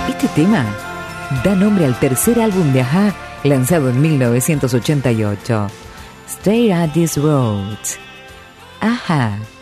Este tema da nombre al tercer álbum de A.H.A., lanzado en 1988, Stare at These Roads. A.H.A.